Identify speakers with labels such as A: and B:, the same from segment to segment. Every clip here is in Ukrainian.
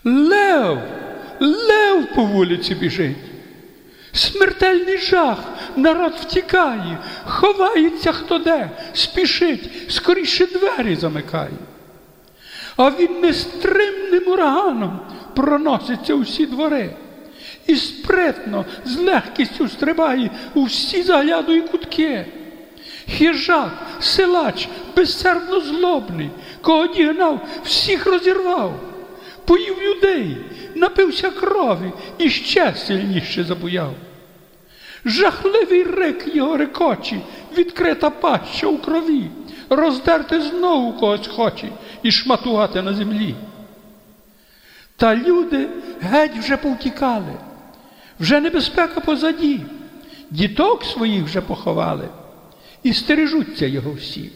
A: Лев! Лев по вулиці біжить! Смертельний жах! Народ втікає, ховається хто де, спішить, скоріше двері замикає. А він нестримним ураганом проноситься у всі двори. І спритно, з легкістю стрибає у всі заглядові кутки. Хижак, силач, безсердно злобний, кого дігнав, всіх розірвав. Поїв людей, напився крові і ще сильніше забуяв. Жахливий рик його рекочі, відкрита паща у крові, роздерти знову когось хоче і шматувати на землі. Та люди геть вже повтікали, вже небезпека позаді, діток своїх вже поховали і стережуться його всі.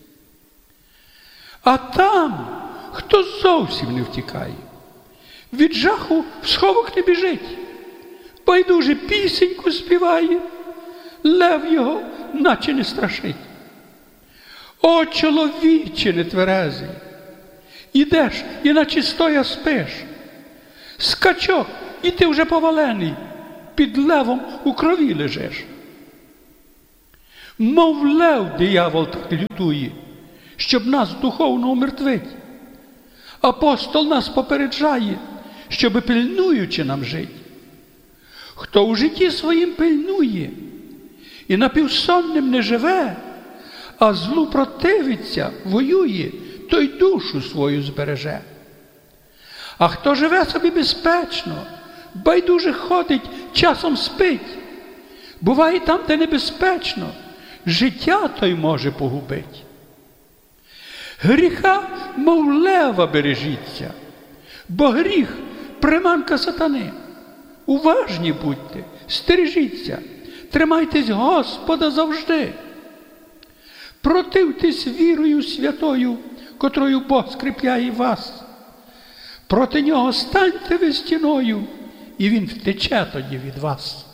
A: А там, хто зовсім не втікає, від жаху в сховок не біжить, байдуже пісеньку співає, лев його наче не страшить. О, чоловіче нетверезий, ідеш, іначе стоя спиш. Скачок, і ти вже повалений, під левом у крові лежиш. Мов лев диявол так лютує, щоб нас духовно умертвить. Апостол нас попереджає, щоби пильнуючи нам жить. Хто у житті своїм пильнує і напівсонним не живе, а злу противиться, воює, той душу свою збереже. А хто живе собі безпечно, байдуже ходить, часом спить, буває там, де небезпечно, життя той може погубить. Гріха, мов лева, бережіться, бо гріх – приманка сатани. Уважні будьте, стережіться, тримайтесь Господа завжди. Противтесь вірою святою, котрою Бог скріпляє вас. Проти нього станьте ви стіною, і він втече тоді від вас.